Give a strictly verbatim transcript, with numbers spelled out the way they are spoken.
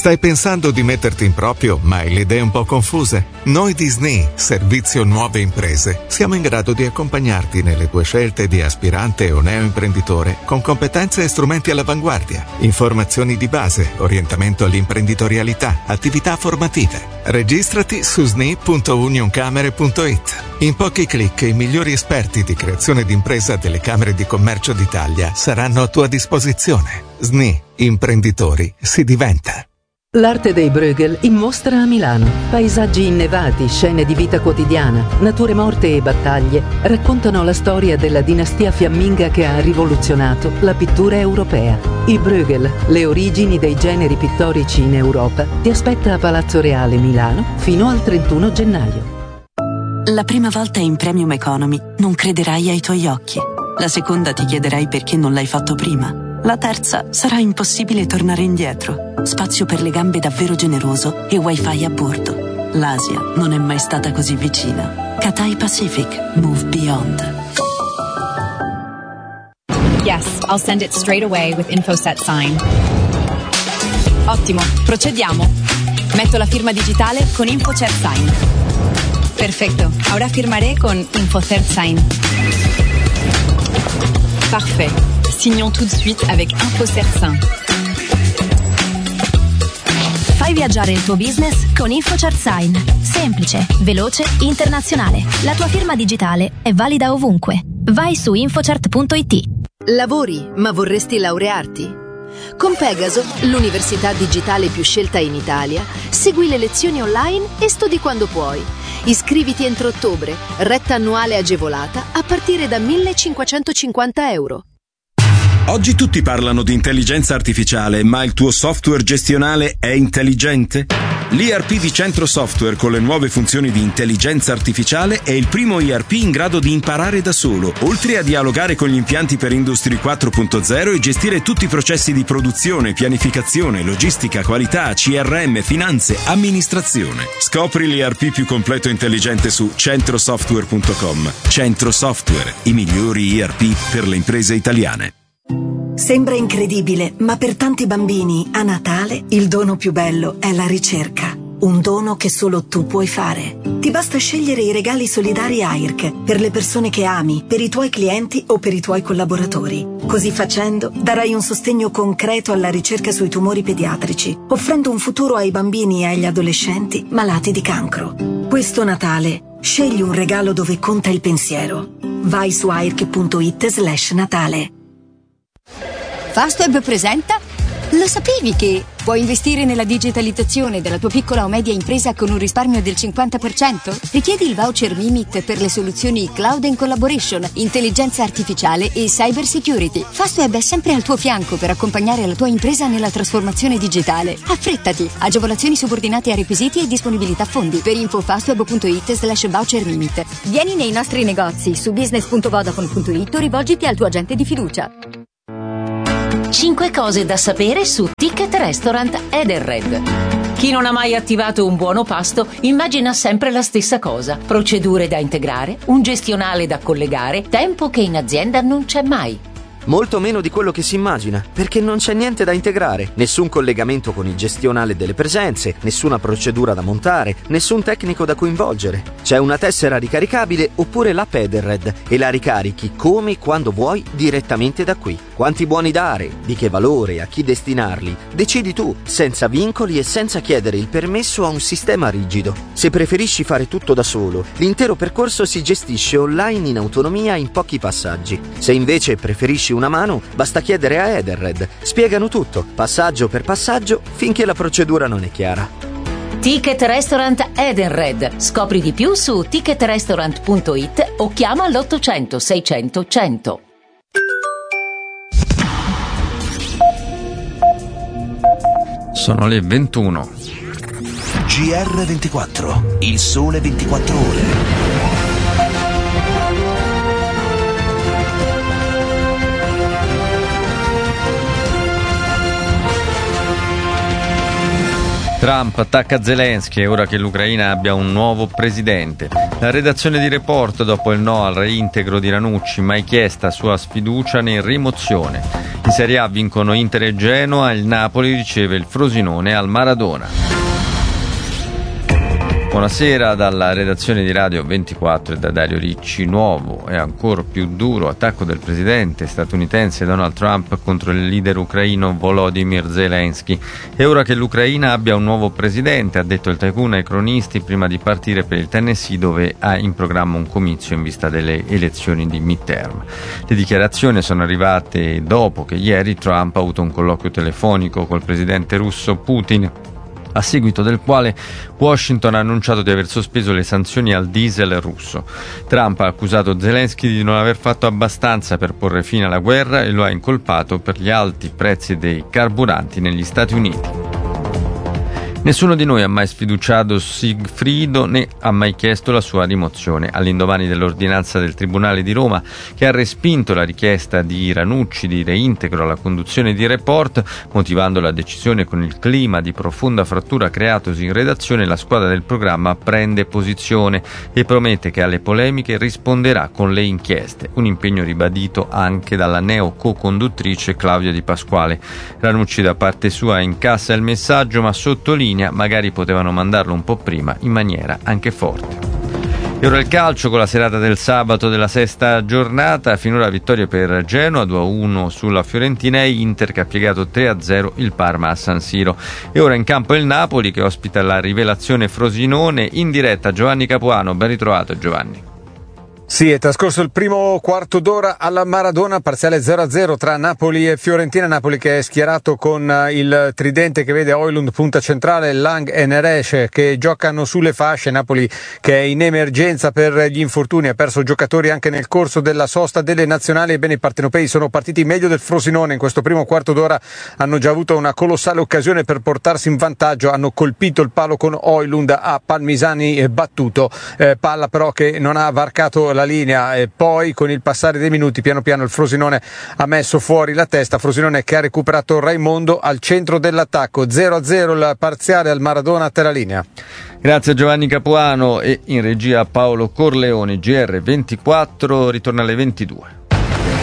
Stai pensando di metterti in proprio, ma hai le idee un po' confuse? Noi di S N I, Servizio Nuove Imprese, siamo in grado di accompagnarti nelle tue scelte di aspirante o neoimprenditore con competenze e strumenti all'avanguardia, informazioni di base, orientamento all'imprenditorialità, attività formative. Registrati su sni punto unioncamere punto it. In pochi clic i migliori esperti di creazione d'impresa delle Camere di Commercio d'Italia saranno a tua disposizione. S N I, imprenditori, si diventa. L'arte dei Bruegel in mostra a Milano. Paesaggi innevati, scene di vita quotidiana, nature morte e battaglie raccontano la storia della dinastia fiamminga che ha rivoluzionato la pittura europea. I Bruegel, le origini dei generi pittorici in Europa, ti aspetta a Palazzo Reale Milano fino al trentuno gennaio. La prima volta in Premium Economy non crederai ai tuoi occhi. La seconda ti chiederai perché non l'hai fatto prima. La terza sarà impossibile tornare indietro. Spazio per le gambe davvero generoso e wifi a bordo. L'Asia non è mai stata così vicina. Cathay Pacific. Move beyond. Yes, I'll send it straight away with InfoSet Sign. Ottimo, procediamo. Metto la firma digitale con InfoSet Sign. Perfecto, ahora firmaré con InfoSet Sign. Parfait. Signons tout de suite avec InfoSet Sign. Fai viaggiare il tuo business con InfoCert Sign. Semplice, veloce, internazionale. La tua firma digitale è valida ovunque. Vai su infocert punto it. Lavori, ma vorresti laurearti? Con Pegaso, l'università digitale più scelta in Italia, segui le lezioni online e studi quando puoi. Iscriviti entro ottobre, retta annuale agevolata a partire da millecinquecentocinquanta euro. Oggi tutti parlano di intelligenza artificiale, ma il tuo software gestionale è intelligente? L'I R P di Centro Software con le nuove funzioni di intelligenza artificiale è il primo I R P in grado di imparare da solo, oltre a dialogare con gli impianti per Industry quattro punto zero e gestire tutti i processi di produzione, pianificazione, logistica, qualità, C R M, finanze, amministrazione. Scopri l'I R P più completo e intelligente su centrosoftware punto com. Centro Software, i migliori I R P per le imprese italiane. Sembra incredibile, ma per tanti bambini a Natale il dono più bello è la ricerca. Un dono che solo tu puoi fare. Ti basta scegliere i regali solidari A I R C per le persone che ami, per i tuoi clienti o per i tuoi collaboratori. Così facendo darai un sostegno concreto alla ricerca sui tumori pediatrici, offrendo un futuro ai bambini e agli adolescenti malati di cancro. Questo Natale scegli un regalo dove conta il pensiero. Vai su airc punto it slash Natale. Fastweb presenta? Lo sapevi che puoi investire nella digitalizzazione della tua piccola o media impresa con un risparmio del cinquanta per cento? Richiedi il voucher Mimit per le soluzioni Cloud and Collaboration, intelligenza artificiale e cyber security. Fastweb è sempre al tuo fianco per accompagnare la tua impresa nella trasformazione digitale. Affrettati! Agevolazioni subordinate a requisiti e disponibilità fondi. Per info fastweb punto it slash voucher Mimit. Vieni nei nostri negozi su business punto vodafone punto it o rivolgiti al tuo agente di fiducia. cinque cose da sapere su Ticket Restaurant Edenred. Chi non ha mai attivato un buono pasto immagina sempre la stessa cosa. Procedure da integrare, un gestionale da collegare, tempo che in azienda non c'è mai. Molto meno di quello che si immagina, perché non c'è niente da integrare, nessun collegamento con il gestionale delle presenze, nessuna procedura da montare, nessun tecnico da coinvolgere. C'è una tessera ricaricabile oppure l'app Edenred e la ricarichi come e quando vuoi direttamente da qui. Quanti buoni dare, di che valore, a chi destinarli, decidi tu, senza vincoli e senza chiedere il permesso a un sistema rigido. Se preferisci fare tutto da solo, l'intero percorso si gestisce online in autonomia in pochi passaggi. Se invece preferisci una mano, basta chiedere a Edenred. Spiegano tutto, passaggio per passaggio, finché la procedura non è chiara. Ticket Restaurant Edenred. Scopri di più su ticket restaurant punto it o chiama all'ottocento seicento cento. Sono le ventuno. G R ventiquattro, il sole ventiquattro ore. Trump attacca Zelensky, è ora che l'Ucraina abbia un nuovo presidente. La redazione di Report, dopo il no al reintegro di Ranucci, mai chiesta sua sfiducia né rimozione. In Serie A vincono Inter e Genoa, il Napoli riceve il Frosinone al Maradona. Buonasera dalla redazione di Radio ventiquattro e da Dario Ricci. Nuovo e ancora più duro attacco del presidente statunitense Donald Trump contro il leader ucraino Volodymyr Zelensky. È ora che l'Ucraina abbia un nuovo presidente, ha detto il tycoon ai cronisti prima di partire per il Tennessee, dove ha in programma un comizio in vista delle elezioni di midterm. Le dichiarazioni sono arrivate dopo che ieri Trump ha avuto un colloquio telefonico col presidente russo Putin, a seguito del quale Washington ha annunciato di aver sospeso le sanzioni al diesel russo. Trump ha accusato Zelensky di non aver fatto abbastanza per porre fine alla guerra e lo ha incolpato per gli alti prezzi dei carburanti negli Stati Uniti. Nessuno di noi ha mai sfiduciato Sigfrido né ha mai chiesto la sua rimozione. All'indomani dell'ordinanza del Tribunale di Roma, che ha respinto la richiesta di Ranucci di reintegro alla conduzione di Report, motivando la decisione con il clima di profonda frattura creatosi in redazione, la squadra del programma prende posizione e promette che alle polemiche risponderà con le inchieste. Un impegno ribadito anche dalla neo co-conduttrice Claudia Di Pasquale. Ranucci da parte sua incassa il messaggio, ma sottolinea magari potevano mandarlo un po' prima in maniera anche forte. E ora il calcio con la serata del sabato della sesta giornata. Finora vittoria per Genoa due a uno sulla Fiorentina e Inter che ha piegato tre a zero il Parma a San Siro. E ora in campo il Napoli che ospita la rivelazione Frosinone. In diretta Giovanni Capuano. Ben ritrovato Giovanni. Sì, è trascorso il primo quarto d'ora alla Maradona, parziale zero a zero tra Napoli e Fiorentina. Napoli che è schierato con il tridente che vede Højlund punta centrale, Lang e Neres che giocano sulle fasce. Napoli che è in emergenza per gli infortuni, ha perso giocatori anche nel corso della sosta delle nazionali. Ebbene, i partenopei sono partiti meglio del Frosinone. In questo primo quarto d'ora hanno già avuto una colossale occasione per portarsi in vantaggio, hanno colpito il palo con Højlund a Palmisani battuto, eh, palla però che non ha varcato la linea, e poi con il passare dei minuti piano piano il Frosinone ha messo fuori la testa. Frosinone che ha recuperato Raimondo al centro dell'attacco. Zero a zero il parziale al Maradona a terra linea. Grazie a Giovanni Capuano e in regia Paolo Corleone. G R ventiquattro ritorna alle ventidue.